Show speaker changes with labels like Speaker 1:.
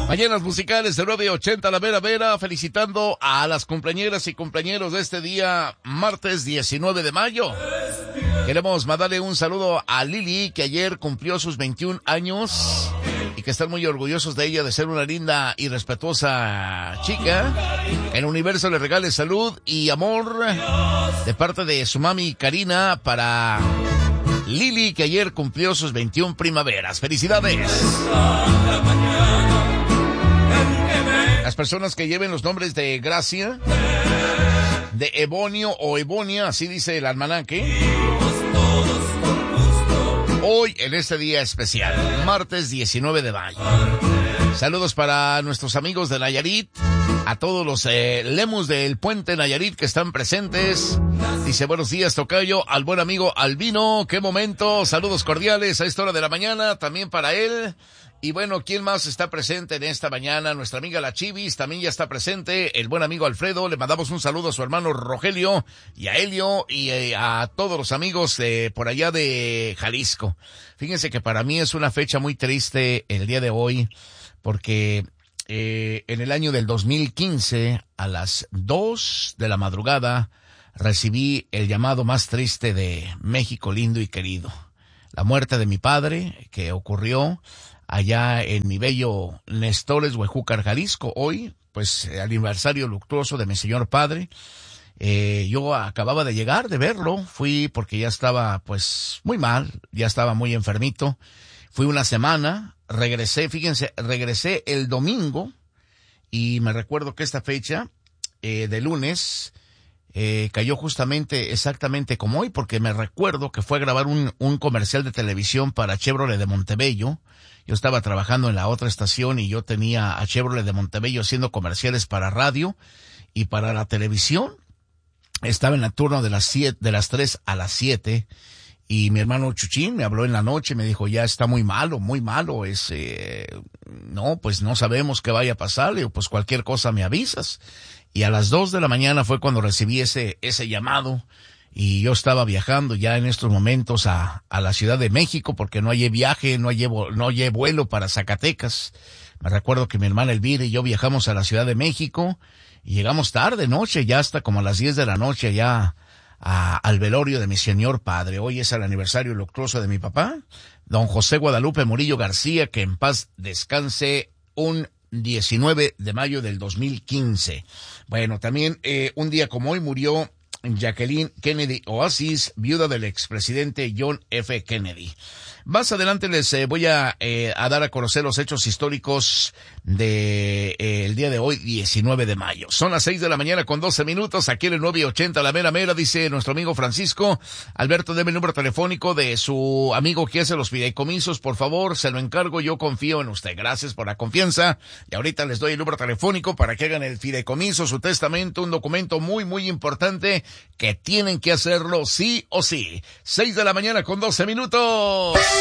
Speaker 1: Mañanas musicales de 9:80 la Vera Vera, felicitando a las cumpleañeras y cumpleañeros de este día, martes 19 de mayo. Queremos mandarle un saludo a Lili, que ayer cumplió sus 21 años y que están muy orgullosos de ella, de ser una linda y respetuosa chica. Que el universo le regale salud y amor de parte de su mami Karina para Lili, que ayer cumplió sus 21 primaveras. ¡Felicidades! Las personas que lleven los nombres de Gracia, de Ebonio o Ebonia, así dice el almanaque, hoy en este día especial, martes 19 de mayo. Saludos para nuestros amigos de Nayarit, a todos los lemus del puente Nayarit que están presentes. Dice, buenos días, tocayo, al buen amigo Albino, qué momento, saludos cordiales a esta hora de la mañana, también para él. Y bueno, ¿quién más está presente en esta mañana? Nuestra amiga La Chivis también ya está presente, el buen amigo Alfredo, le mandamos un saludo a su hermano Rogelio y a Helio y a todos los amigos por allá de Jalisco. Fíjense que para mí es una fecha muy triste el día de hoy, porque en el año del 2015, a las 2 de la madrugada, recibí el llamado más triste de México lindo y querido. La muerte de mi padre, que ocurrió allá en mi bello Nestores, Huejúcar, Jalisco. Hoy, pues, aniversario luctuoso de mi señor padre. Yo acababa de llegar, de verlo. Fui porque ya estaba, pues, muy mal. Ya estaba muy enfermito. Fui una semana. Regresé, fíjense, regresé el domingo. Y me recuerdo que esta fecha, de lunes, cayó justamente, exactamente como hoy, porque me recuerdo que fue a grabar un comercial de televisión para Chevrolet de Montebello. Yo estaba trabajando en la otra estación y yo tenía a Chevrolet de Montebello haciendo comerciales para radio y para la televisión. Estaba en el turno de las 3 a las 7 y mi hermano Chuchín me habló en la noche y me dijo, ya está muy malo, no, pues no sabemos qué vaya a pasar. Le digo, pues cualquier cosa me avisas. Y a las 2 de la mañana fue cuando recibí ese llamado. Y yo estaba viajando ya en estos momentos a la Ciudad de México porque no hay viaje, no hay vuelo para Zacatecas. Me recuerdo que mi hermana Elvira y yo viajamos a la Ciudad de México y llegamos tarde, noche, ya hasta como a las 10 de la noche allá al velorio de mi señor padre. Hoy es el aniversario luctuoso de mi papá, don José Guadalupe Murillo García, que en paz descanse, un 19 de mayo del 2015. Bueno, también un día como hoy murió Jacqueline Kennedy Oasis, viuda del expresidente John F. Kennedy. Más adelante les voy a dar a conocer los hechos históricos de el día de hoy, 19 de mayo. Son las 6 de la mañana con 12 minutos, aquí en el 980 la mera mera, dice nuestro amigo Francisco. Alberto, deme el número telefónico de su amigo que hace los fideicomisos, por favor, se lo encargo, yo confío en usted. Gracias por la confianza. Y ahorita les doy el número telefónico para que hagan el fideicomiso, su testamento, un documento muy, muy importante que tienen que hacerlo sí o sí. 6 de la mañana con 12 minutos.